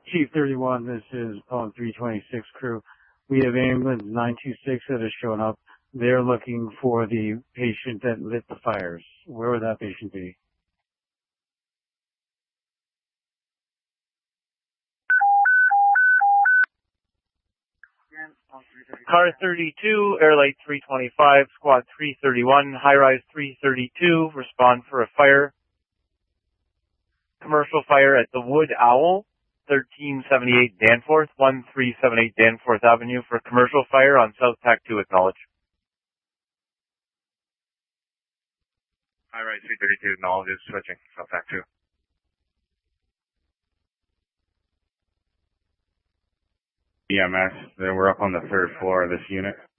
Chief 31, this is Palm 326 crew. We have ambulance 926 that has shown up. They're looking for the patient that lit the fires. Where would that patient be? Car 32, Airlight 325, Squad 331, High-Rise 332, respond for a fire. Commercial fire at the Wood Owl, 1378 Danforth, 1378 Danforth Avenue for commercial fire on South Tack 2, acknowledge. High-Rise 332, acknowledges, switching, South Tack 2. EMS, we're up on the third floor of this unit.